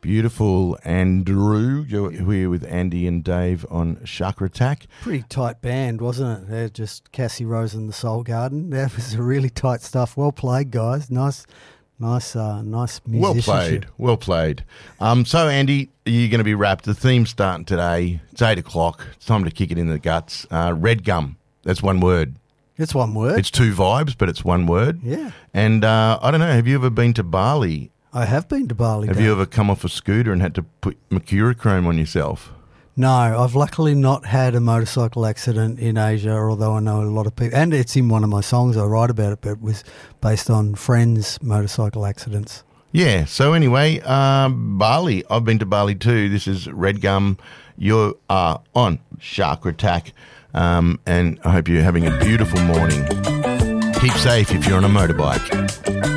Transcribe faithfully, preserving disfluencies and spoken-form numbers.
Beautiful Andrew. You're here with Andy and Dave on Chakra Attack. Pretty tight band, wasn't it? They're just Cassie Rose and the Soul Garden. That was really tight stuff. Well played, guys. Nice, nice, uh, nice musicianship. Well played. Well played. Um, so, Andy, you're going to be wrapped. The theme's starting today. It's eight o'clock. It's time to kick it in the guts. Uh, Red Gum. That's one word. It's one word. It's two vibes, but it's one word. Yeah. And uh, I don't know, have you ever been to Bali? I have been to Bali. Have Dave. you ever come off a scooter and had to put mercurochrome on yourself? No, I've luckily not had a motorcycle accident in Asia, although I know a lot of people, and it's in one of my songs, I write about it, but it was based on friends' motorcycle accidents. Yeah, so anyway, um, Bali, I've been to Bali too. This is Red Gum. You are on Chakra Attack, um, and I hope you're having a beautiful morning. Keep safe if you're on a motorbike.